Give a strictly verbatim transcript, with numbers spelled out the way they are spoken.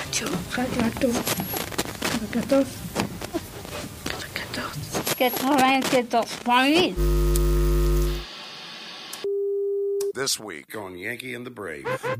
Radio. Radio. quatre-vingt-quatorze. quatre-vingt-quatorze. quatre-vingt-quatorze point huit. This week on Yankee and the Brave.